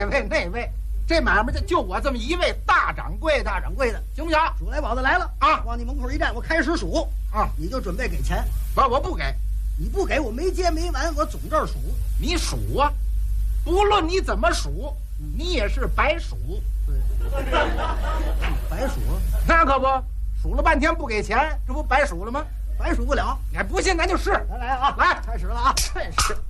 那位，这买卖就我这么一位大掌柜的，行不行？ 数来宝的来了啊！ 往你门口一站，我开始数啊， 你就准备给钱。 我不给， 你不给我没接没完，我总这儿数。 你数啊，不论你怎么数，你也是白数。 对，白数， 那可不，数了半天不给钱，这不白数了吗？ 白数不了。 哎，不信咱就试。 来啊， 来， 开始了啊！ 真是。